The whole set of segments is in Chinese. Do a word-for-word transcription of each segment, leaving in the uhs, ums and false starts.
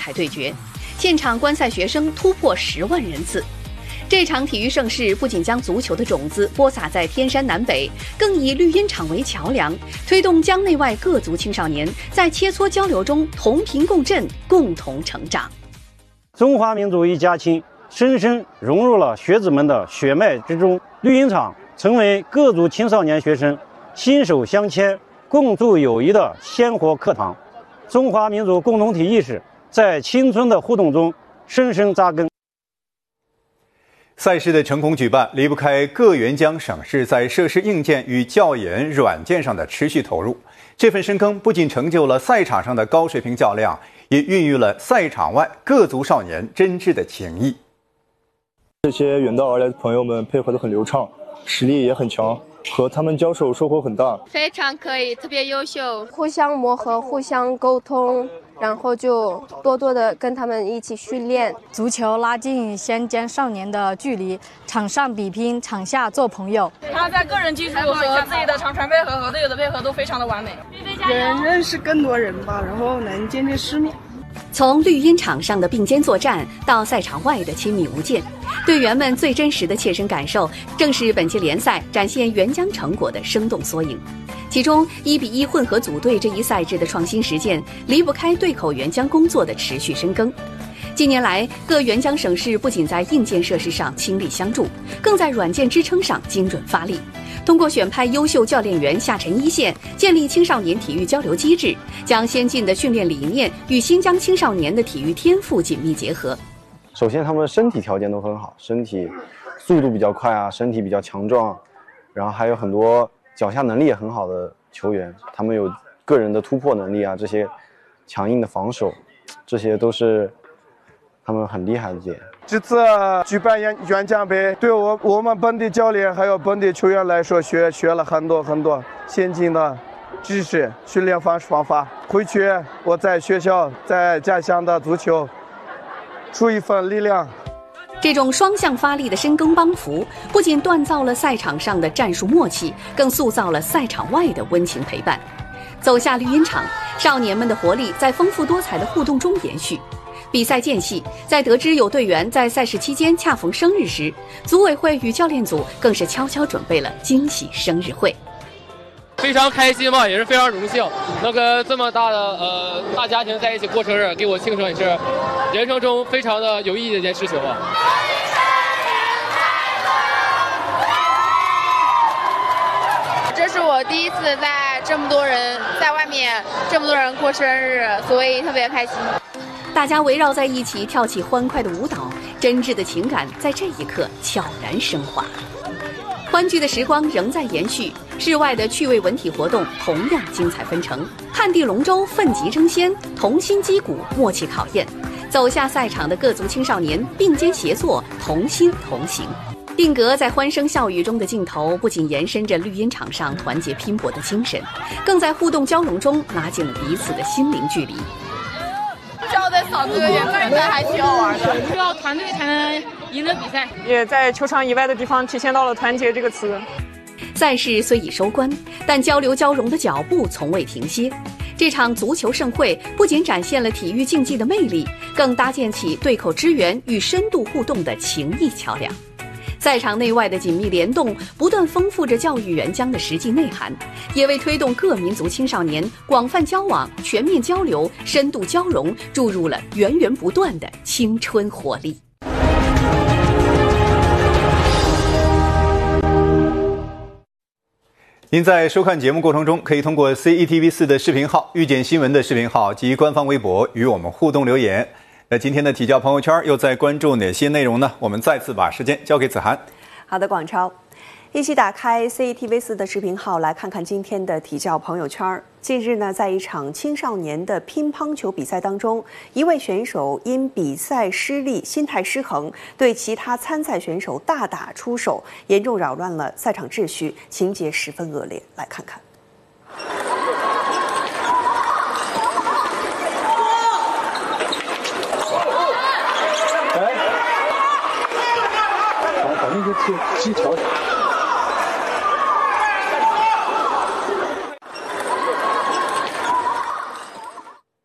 彩对决，现场观赛学生突破十万人次。这场体育盛事不仅将足球的种子播撒在天山南北，更以绿茵场为桥梁，推动江内外各族青少年在切磋交流中同频共振，共同成长。 中华民族一家亲，深深融入了学子们的血脉之中。绿茵场成为各族青少年学生心手相牵、共筑友谊的鲜活课堂。中华民族共同体意识在青春的互动中深深扎根。 赛事的成功举办离不开各援疆省市在设施硬件与教研软件上的持续投入。这份深耕不仅成就了赛场上的高水平较量，也孕育了赛场外各族少年真挚的情谊。 这些远道而来的朋友们配合得很流畅，实力也很强，和他们交手收获很大。 非常可以，特别优秀， 互相磨合，互相沟通，然后就多多的跟他们一起训练。 足球拉近乡间少年的距离，场上比拼，场下做朋友。 他在个人技术和自己的长传配合和队友的配合都非常的完美， 能认识更多人吧，然后能见见世面。 从绿茵场上的并肩作战到赛场外的亲密无间，队员们最真实的切身感受，正是本届联赛展现援疆成果的生动缩影。其中一比一混合组队这一赛制的创新实践，离不开对口援疆工作的持续深耕。近年来，各援疆省市不仅在硬件设施上倾力相助，更在软件支撑上精准发力。通过选派优秀教练员下沉一线，建立青少年体育交流机制，将先进的训练理念与新疆青少年的体育天赋紧密结合。 首先，他们身体条件都很好，身体速度比较快啊，身体比较强壮，然后还有很多脚下能力也很好的球员，他们有个人的突破能力啊，这些强硬的防守，这些都是他们很厉害的点。 这次举办援援疆杯，对我我们本地教练还有本地球员来说，学学了很多很多先进的知识、训练方方法。回去我在学校、在家乡的足球出一份力量。 这种双向发力的深耕帮扶，不仅锻造了赛场上的战术默契，更塑造了赛场外的温情陪伴。走下绿茵场，少年们的活力在丰富多彩的互动中延续。比赛间隙，在得知有队员在赛事期间恰逢生日时，组委会与教练组更是悄悄准备了惊喜生日会。 非常开心嘛，也是非常荣幸能跟这么大的呃大家庭在一起过生日，给我庆生也是人生中非常的有意义的一件事情吧。 这是我第一次在这么多人在外面这么多人过生日，所以特别开心。 大家围绕在一起跳起欢快的舞蹈，真挚的情感在这一刻悄然升华。欢聚的时光仍在延续，室外的趣味文体活动同样精彩纷呈。旱地龙舟奋楫争先，同心击鼓默契考验。走下赛场的各族青少年并肩协作，同心同行。定格在欢声笑语中的镜头，不仅延伸着绿茵场上团结拼搏的精神，更在互动交融中拉近了彼此的心灵距离。 叫的嗓子有点烂，但还挺好玩的。需要团队才能赢得比赛， 也在球场以外的地方体现到了团结这个词。 赛事虽已收官，但交流交融的脚步从未停歇。这场足球盛会不仅展现了体育竞技的魅力，更搭建起对口支援与深度互动的情谊桥梁。赛场内外的紧密联动，不断丰富着教育援疆的实际内涵，也为推动各民族青少年广泛交往、全面交流、深度交融注入了源源不断的青春活力。 您在收看节目过程中，可以通过 C E T V 四 的视频号、遇见新闻的视频号及官方微博与我们互动留言。那今天的体教朋友圈又在关注哪些内容呢？我们再次把时间交给子涵。 好的，广超，一起打开 C E T V 四 的视频号来看看今天的体教朋友圈。近日呢，在一场青少年的乒乓球比赛当中，一位选手因比赛失利、心态失衡，对其他参赛选手大打出手，严重扰乱了赛场秩序，情节十分恶劣。来看看。 把那个鸡调起来。 嗯，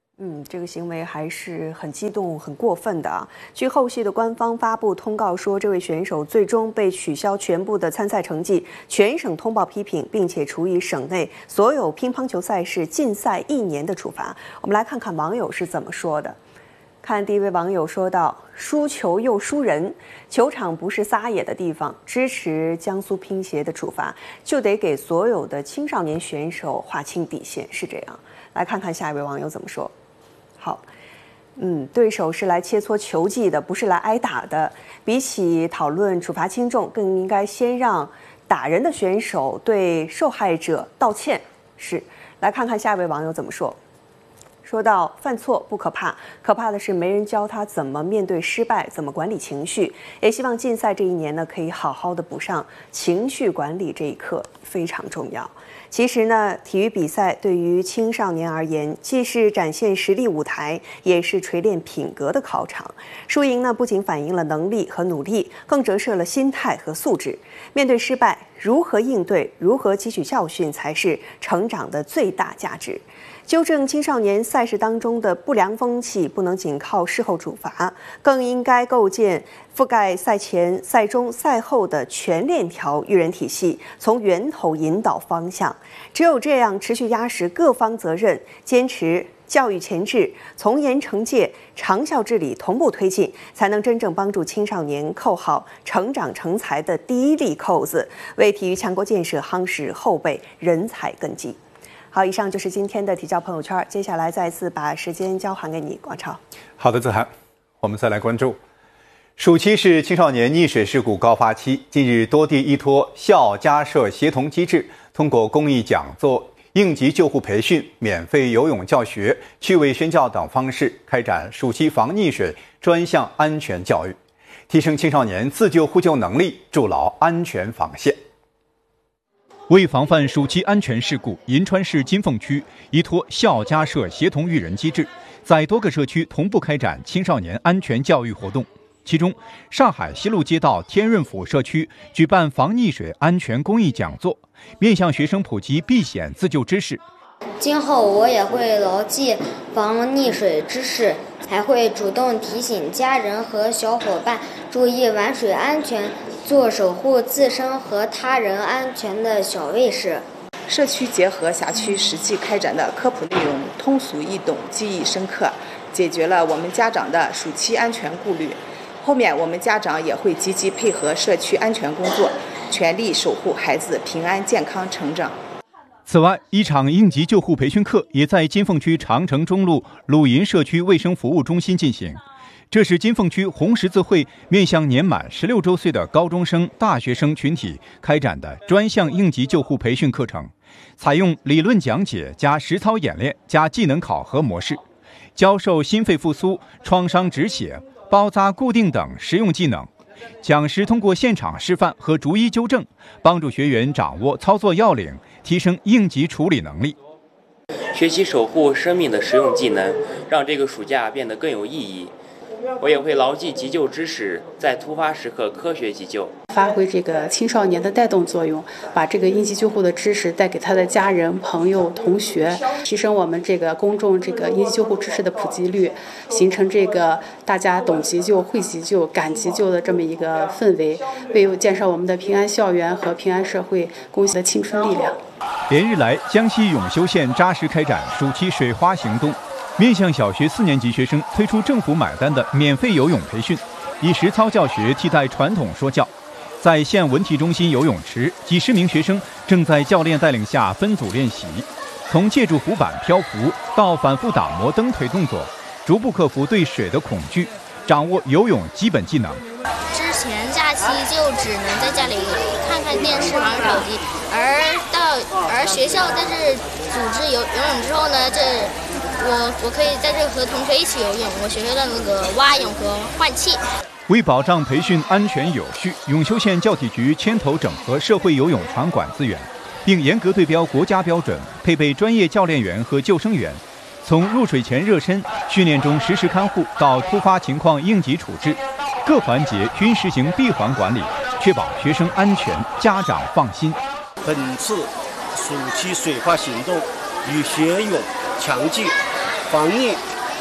这个行为还是很激动、很过分的啊！据后续的官方发布通告说，这位选手最终被取消全部的参赛成绩，全省通报批评，并且处以省内所有乒乓球赛事禁赛一年的处罚。我们来看看网友是怎么说的。看第一位网友说道：“输球又输人，球场不是撒野的地方，支持江苏乒协的处罚，就得给所有的青少年选手划清底线，是这样。”来看看下一位网友怎么说。好，嗯，对手是来切磋球技的，不是来挨打的。比起讨论处罚轻重，更应该先让打人的选手对受害者道歉。是，来看看下一位网友怎么说。说到犯错不可怕，可怕的是没人教他怎么面对失败，怎么管理情绪。也希望禁赛这一年呢，可以好好的补上情绪管理这一课，非常重要。其实呢，体育比赛对于青少年而言，既是展现实力舞台，也是锤炼品格的考场。输赢呢，不仅反映了能力和努力，更折射了心态和素质。面对失败，如何应对，如何汲取教训，才是成长的最大价值。纠正青少年赛事当中的不良风气，不能仅靠事后处罚，更应该构建覆盖赛前、赛中、赛后的全链条育人体系，从源头引导方向。只有这样，持续压实各方责任，坚持教育前置、从严惩戒、长效治理同步推进，才能真正帮助青少年扣好成长成才的第一粒扣子，为体育强国建设夯实后备人才根基。好，以上就是今天的体教朋友圈。接下来再次把时间交还给你，广超。 好的，子涵，我们再来关注，暑期是青少年溺水事故高发期。近日，多地依托校家社协同机制，通过公益讲座、应急救护培训、免费游泳教学、趣味宣教等方式，开展暑期防溺水专项安全教育，提升青少年自救互救能力，筑牢安全防线。 为防范暑期安全事故，银川市金凤区依托校家社协同育人机制，在多个社区同步开展青少年安全教育活动。其中，上海西路街道天润府社区举办防溺水安全公益讲座，面向学生普及避险自救知识。 今后我也会牢记防溺水知识，还会主动提醒家人和小伙伴注意玩水安全，做守护自身和他人安全的小卫士。 社区结合辖区实际开展的科普内容通俗易懂、记忆深刻，解决了我们家长的暑期安全顾虑。后面我们家长也会积极配合社区安全工作，全力守护孩子平安健康成长。 此外，一场应急救护培训课也在金凤区长城中路鲁银社区卫生服务中心进行。这是金凤区红十字会面向年满十六周岁的高中生、大学生群体开展的专项应急救护培训课程，采用理论讲解加实操演练加技能考核模式，教授心肺复苏、创伤止血、包扎固定等实用技能。讲师通过现场示范和逐一纠正，帮助学员掌握操作要领，提升应急处理能力。 学习守护生命的实用技能，让这个暑假变得更有意义。我也会牢记急救知识，在突发时刻科学急救， 发挥这个青少年的带动作用，把这个应急救护的知识带给他的家人、朋友、同学，提升我们这个公众这个应急救护知识的普及率，形成这个大家懂急救、会急救、敢急救的这么一个氛围，为建设我们的平安校园和平安社会贡献的青春力量。 连日来，江西永修县扎实开展暑期水花行动，面向小学四年级学生推出政府买单的免费游泳培训，以实操教学替代传统说教。在县文体中心游泳池，几十名学生正在教练带领下分组练习，从借助浮板漂浮到反复打磨蹬腿动作，逐步克服对水的恐惧，掌握游泳基本技能。 之前假期就只能在家里看看电视、玩手机，而到而学校在这组织游游泳之后呢，这我我可以在这和同学一起游泳，我学会了那个蛙泳和换气。 为保障培训安全有序，永修县教体局牵头整合社会游泳场馆资源，并严格对标国家标准，配备专业教练员和救生员，从入水前热身、训练中实时看护到突发情况应急处置，各环节均实行闭环管理，确保学生安全，家长放心。 本次暑期水花行动与学泳、强记、防溺、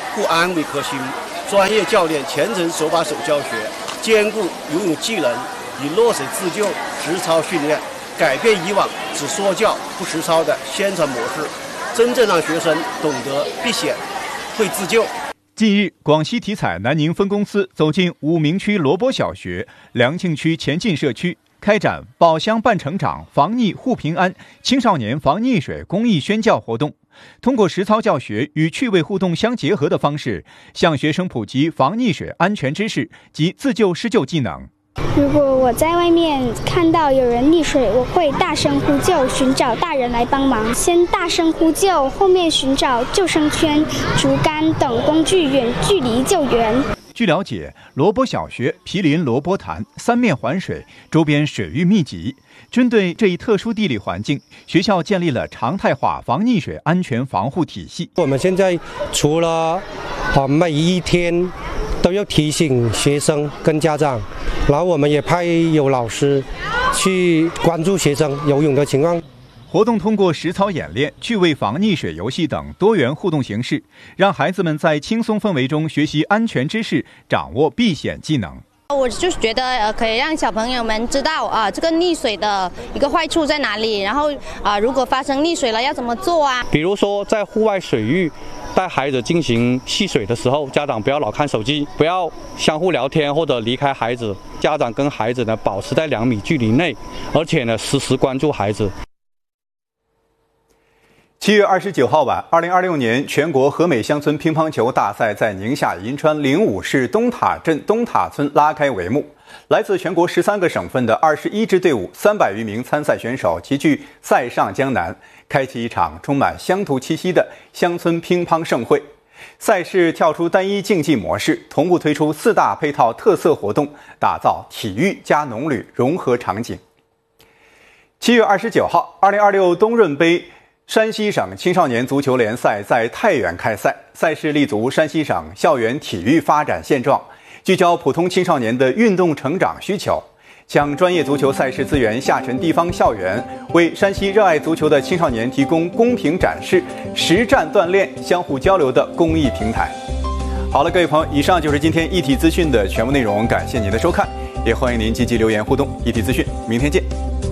不安为核心，专业教练全程手把手教学，兼顾游泳技能与落水自救实操训练，改变以往只说教不实操的宣传模式，真正让学生懂得避险、会自救。 近日，广西体彩南宁分公司走进武鸣区罗波小学、良庆区前进社区，开展宝乡伴成长、防溺护平安青少年防溺水公益宣教活动，通过实操教学与趣味互动相结合的方式，向学生普及防溺水安全知识及自救施救技能。 如果我在外面看到有人溺水，我会大声呼救，寻找大人来帮忙。先大声呼救，后面寻找救生圈、竹竿等工具，远距离救援。 据了解，罗波小学毗邻罗波潭，三面环水，周边水域密集。针对这一特殊地理环境，学校建立了常态化防溺水安全防护体系。 我们现在除了啊每一天都要提醒学生跟家长，然后我们也派有老师去关注学生游泳的情况。 活动通过实操演练、趣味防溺水游戏等多元互动形式，让孩子们在轻松氛围中学习安全知识，掌握避险技能。 我就是觉得呃，可以让小朋友们知道啊、呃，这个溺水的一个坏处在哪里，然后啊、呃，如果发生溺水了要怎么做啊？ 比如说在户外水域带孩子进行戏水的时候，家长不要老看手机，不要相互聊天或者离开孩子，家长跟孩子呢保持在两米距离内，而且呢时时关注孩子。 七月二十九号晚，二零二六年全国和美乡村乒乓球大赛在宁夏银川灵武市东塔镇东塔村拉开帷幕。来自全国十三个省份的二十一支队伍，三百余名参赛选手齐聚塞上江南，开启一场充满乡土气息的乡村乒乓盛会。赛事跳出单一竞技模式，同步推出四大配套特色活动，打造体育加农旅融合场景。七月二十九号，二零二六冬润杯山西省青少年足球联赛在太原开赛，赛事立足山西省校园体育发展现状，聚焦普通青少年的运动成长需求，将专业足球赛事资源下沉地方校园，为山西热爱足球的青少年提供公平展示、实战锻炼、相互交流的公益平台。好了，各位朋友，以上就是今天一体资讯的全部内容，感谢您的收看，也欢迎您积极留言互动。一体资讯，明天见。